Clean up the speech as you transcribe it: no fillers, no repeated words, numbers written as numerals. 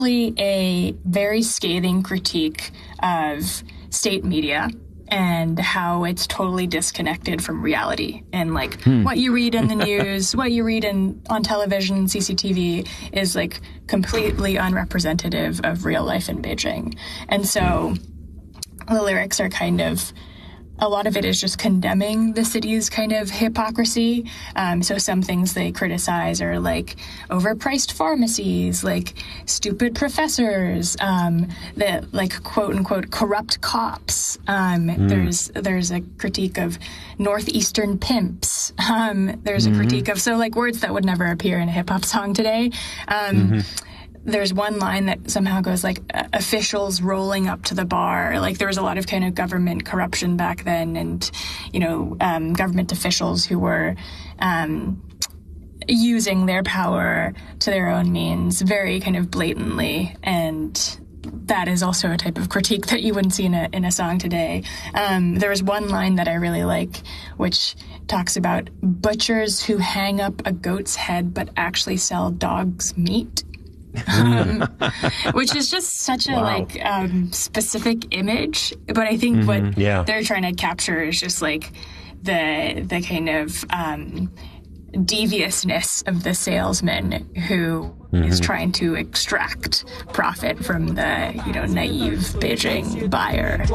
A very scathing critique of state media and how it's totally disconnected from reality. And like what you read in the news, what you read on television, CCTV is like completely unrepresentative of real life in Beijing. And so the lyrics are kind of, a lot of it is just condemning the city's kind of hypocrisy. So some things they criticize are like overpriced pharmacies, like stupid professors, that like quote unquote corrupt cops. There's a critique of northeastern pimps. There's a critique of, so like words that would never appear in a hip hop song today. There's one line that somehow goes like officials rolling up to the bar. Like there was a lot of kind of government corruption back then, and government officials who were using their power to their own means very kind of blatantly. And that is also a type of critique that you wouldn't see in a song today. There was one line that I really like, which talks about butchers who hang up a goat's head but actually sell dog's meat. Which is just such a specific image, but I think what they're trying to capture is just like the kind of deviousness of the salesman who is trying to extract profit from the naive Beijing buyer.